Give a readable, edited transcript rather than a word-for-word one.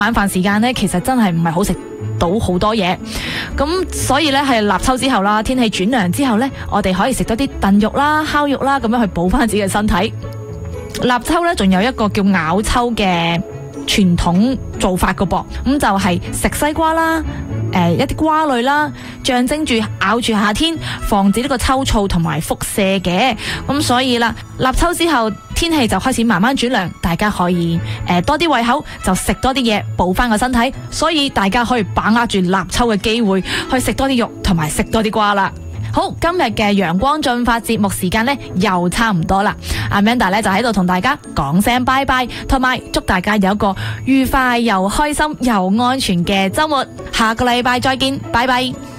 晚飯時間呢，其實真係唔係好食到好多嘢，咁所以呢，係立秋之後啦，天氣轉涼之後呢，我哋可以食多啲燉肉啦、烤肉啦，咁樣去補翻自己嘅身體。立秋呢，仲有一個叫咬秋嘅傳統做法噶噃，咁就係食西瓜啦。一啲瓜類啦，象徵住咬住夏天，防止呢個秋燥同埋輻射嘅。咁所以啦，立秋之後天氣就開始慢慢轉涼，大家可以多啲胃口，就食多啲嘢補翻個身體。所以大家可以把握住立秋嘅機會，去食多啲肉同埋食多啲瓜啦。好，今日嘅陽光進發節目時間呢又差唔多啦。Amanda 呢就喺度同大家講聲拜拜，同埋祝大家有一個愉快又開心又安全嘅周末。下個禮拜再見，拜拜。